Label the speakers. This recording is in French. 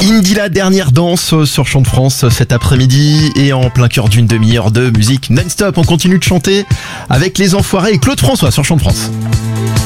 Speaker 1: Indy, la dernière danse sur Chant de France cet après-midi et en plein cœur d'une demi-heure de musique non-stop. On continue de chanter avec les Enfoirés et Claude François sur Chant de France.